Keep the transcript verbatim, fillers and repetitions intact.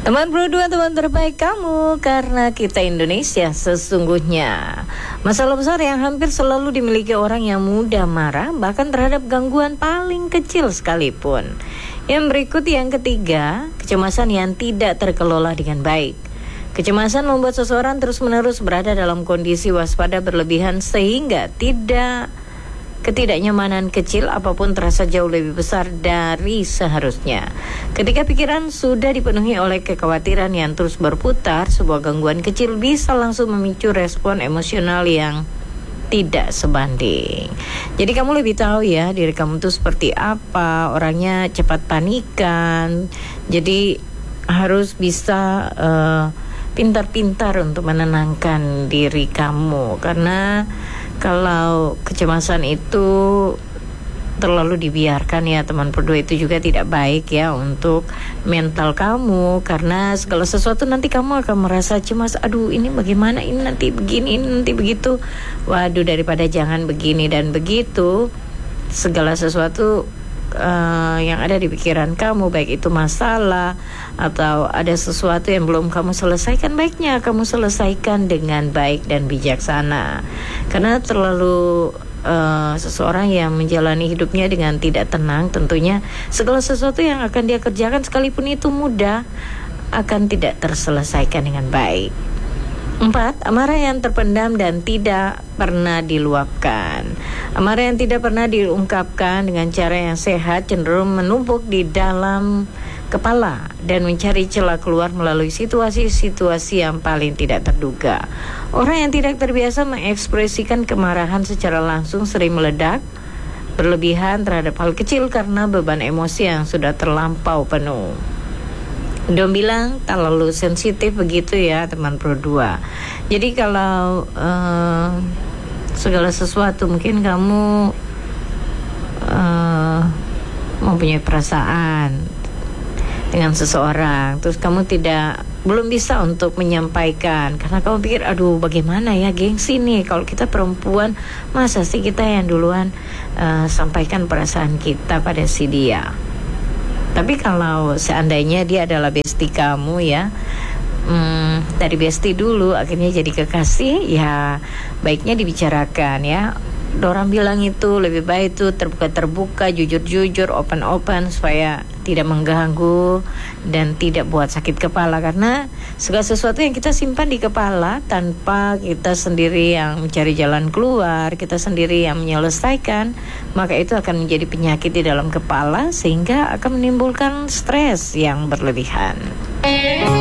Teman Pro dua, teman terbaik kamu, karena kita Indonesia sesungguhnya. Masalah besar yang hampir selalu dimiliki orang yang mudah marah, bahkan terhadap gangguan paling kecil sekalipun. Yang berikut yang ketiga, kecemasan yang tidak terkelola dengan baik. Kecemasan membuat seseorang terus-menerus berada dalam kondisi waspada berlebihan sehingga tidak ketidaknyamanan kecil apapun terasa jauh lebih besar dari seharusnya. Ketika pikiran sudah dipenuhi oleh kekhawatiran yang terus berputar, sebuah gangguan kecil bisa langsung memicu respon emosional yang tidak sebanding. Jadi kamu lebih tahu ya diri kamu tuh seperti apa, orangnya cepat panikan. Jadi harus bisa uh, pintar-pintar untuk menenangkan diri kamu, karena kalau kecemasan itu terlalu dibiarkan ya teman berdua, itu juga tidak baik ya untuk mental kamu, karena segala sesuatu nanti kamu akan merasa cemas. Aduh, ini bagaimana, ini nanti begini, ini nanti begitu. Waduh, daripada jangan begini dan begitu. Segala sesuatu Uh, yang ada di pikiran kamu, baik itu masalah atau ada sesuatu yang belum kamu selesaikan, baiknya kamu selesaikan dengan baik dan bijaksana. Karena terlalu uh, seseorang yang menjalani hidupnya dengan tidak tenang, tentunya segala sesuatu yang akan dia kerjakan sekalipun itu mudah akan tidak terselesaikan dengan baik. Empat, amarah yang terpendam dan tidak pernah diluapkan. Amarah yang tidak pernah diungkapkan dengan cara yang sehat cenderung menumpuk di dalam kepala dan mencari celah keluar melalui situasi-situasi yang paling tidak terduga. Orang yang tidak terbiasa mengekspresikan kemarahan secara langsung sering meledak berlebihan terhadap hal kecil karena beban emosi yang sudah terlampau penuh. Dong bilang terlalu sensitif begitu ya teman Pro dua. Jadi kalau uh, segala sesuatu mungkin kamu uh, mempunyai perasaan dengan seseorang, terus kamu tidak belum bisa untuk menyampaikan karena kamu pikir aduh bagaimana ya, gengsi nih kalau kita perempuan, masa sih kita yang duluan uh, sampaikan perasaan kita pada si dia. Tapi kalau seandainya dia adalah bestie kamu ya, hmm, dari bestie dulu akhirnya jadi kekasih, ya baiknya dibicarakan ya. Orang bilang itu lebih baik itu terbuka-terbuka, jujur-jujur, open-open, supaya tidak mengganggu dan tidak buat sakit kepala. Karena segala sesuatu yang kita simpan di kepala tanpa kita sendiri yang mencari jalan keluar, kita sendiri yang menyelesaikan, maka itu akan menjadi penyakit di dalam kepala sehingga akan menimbulkan stres yang berlebihan.